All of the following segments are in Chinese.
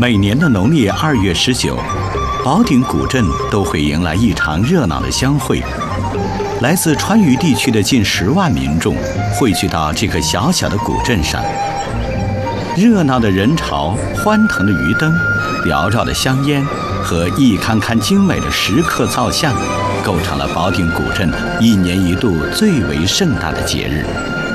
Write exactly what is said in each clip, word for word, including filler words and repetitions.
每年的农历二月十九，保鼎古镇都会迎来一场热闹的相会。来自川渝地区的近十万民众汇聚到这个小小的古镇上，热闹的人潮、欢腾的鱼灯、缭绕的香烟和一堪堪精美的石刻造像，构成了保鼎古镇一年一度最为盛大的节日。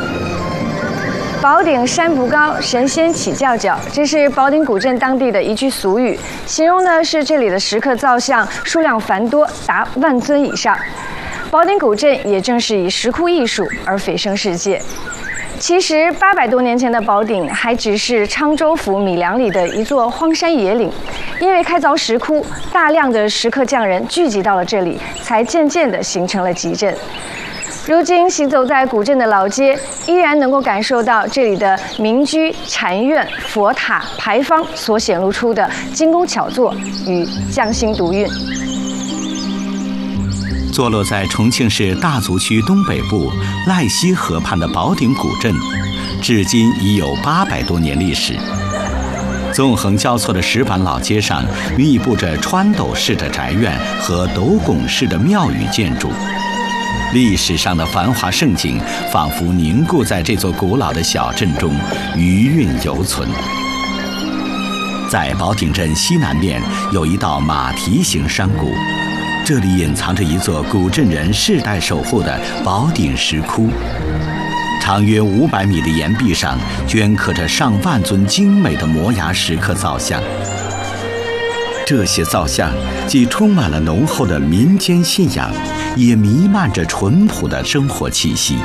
保鼎山不高，神仙起叫叫，这是保鼎古镇当地的一句俗语，形容的是这里的石刻造像数量繁多，达万尊以上。保鼎古镇也正是以石窟艺术而蜚声世界。其实八百多年前的保鼎还只是昌州府米良里的一座荒山野岭，因为开凿石窟，大量的石刻匠人聚集到了这里，才渐渐地形成了集镇。如今行走在古镇的老街，依然能够感受到这里的民居、禅院、佛塔、牌坊所显露出的精工巧作与匠心独运。 坐落在重庆市大足区东北部赖溪河畔的保鼎古镇，至今已有八百多年历史。纵横交错的石板老街上，密布着穿斗式的宅院和斗拱式的庙宇建筑。历史上的繁华盛景，仿佛凝固在这座古老的小镇中，余韵犹存。在保鼎镇西南面有一道马蹄形山谷，这里隐藏着一座古镇人世代守护的保鼎石窟。长约五百米的岩壁上，镌刻着上万尊精美的摩崖石刻造像。这些造像既充满了浓厚的民间信仰，也弥漫着淳朴的生活气息，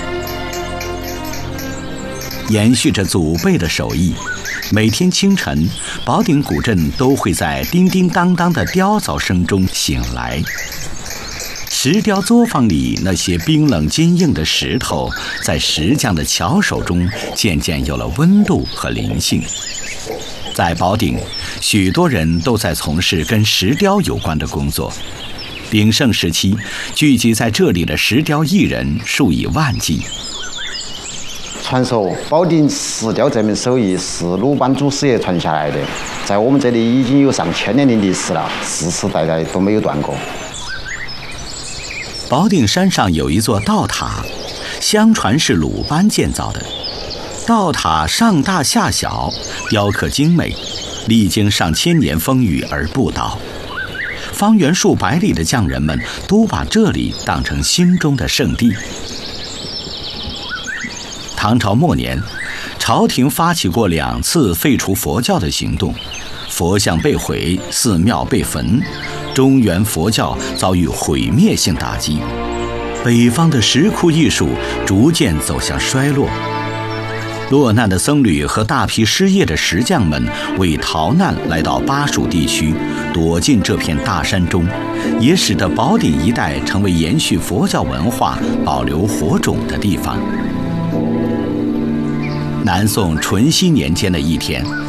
延续着祖辈的手艺。每天清晨，保鼎古镇都会在叮叮当当的雕凿声中醒来。石雕作坊里那些冰冷坚硬的石头，在石匠的巧手中渐渐有了温度和灵性。在保鼎，许多人都在从事跟石雕有关的工作。鼎盛时期，聚集在这里的石雕艺人数以万计。 传说保鼎石雕这门手艺是鲁班祖师爷传下来的，在我们这里已经有上千年的历史了，世世代代都没有断过。 保鼎山上有一座道塔，相传是鲁班建造的。道塔上大下小，雕刻精美，历经上千年风雨而不倒。方圆数百里的匠人们都把这里当成心中的圣地。唐朝末年，朝廷发起过两次废除佛教的行动，佛像被毁，寺庙被焚，中原佛教遭遇毁灭性打击，北方的石窟艺术逐渐走向衰落。落难的僧侣和大批失业的石匠们为逃难来到巴蜀地区，躲进这片大山中，也使得保鼎一带成为延续佛教文化、保留火种的地方。南宋淳熙年间的一天，